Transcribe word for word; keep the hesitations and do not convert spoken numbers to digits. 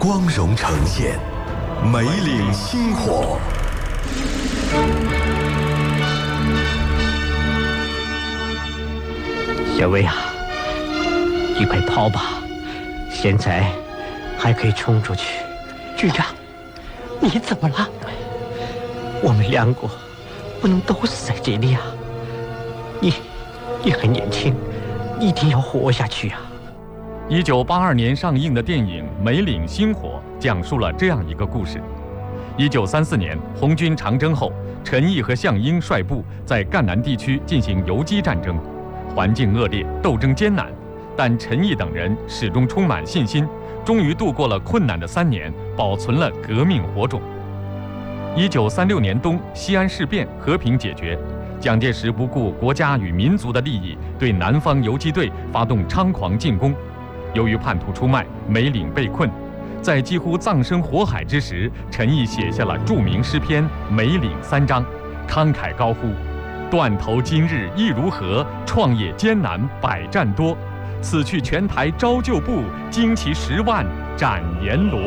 光荣呈现，梅岭星火。 小薇啊，你快跑吧，现在还可以冲出去。 局长，你怎么了？ 我们两个不能都死在这里啊！你，你还年轻，你一定要活下去啊！ 一九八二年上映的电影《梅岭星火》讲述了这样一个故事：一九三四年红军长征后，陈毅和项英率部在赣南地区进行游击战争，环境恶劣，斗争艰难，但陈毅等人始终充满信心，终于度过了困难的三年，保存了革命火种。一九三六年冬，西安事变和平解决，蒋介石不顾国家与民族的利益，对南方游击队发动猖狂进攻。由于叛徒出卖，梅岭被困，在几乎葬身火海之时，陈毅写下了著名诗篇《梅岭三章》，慷慨高呼：断头今日亦如何，创业艰难百战多。此去全台招旧部，旌旗十万斩阎罗。